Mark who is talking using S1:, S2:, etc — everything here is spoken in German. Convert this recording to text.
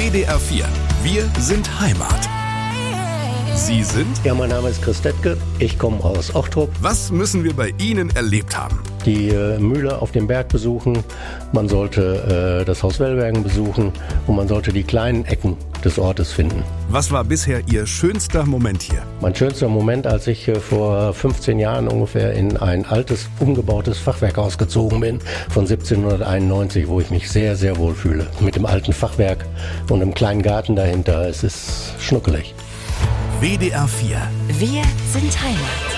S1: WDR 4. Wir sind Heimat. Sie sind?
S2: Ja, mein Name ist Chris Detke. Ich komme aus Ochtrup.
S1: Was müssen wir bei Ihnen erlebt haben?
S2: Die Mühle auf dem Berg besuchen. Man sollte das Haus Wellbergen besuchen. Und man sollte die kleinen Ecken des Ortes finden.
S1: Was war bisher Ihr schönster Moment hier?
S2: Mein schönster Moment, als ich vor 15 Jahren ungefähr in ein altes, umgebautes Fachwerkhaus gezogen bin von 1791, wo ich mich sehr, sehr wohl fühle. Mit dem alten Fachwerk und einem kleinen Garten dahinter. Es ist schnuckelig.
S1: WDR 4.
S3: Wir sind Heimat.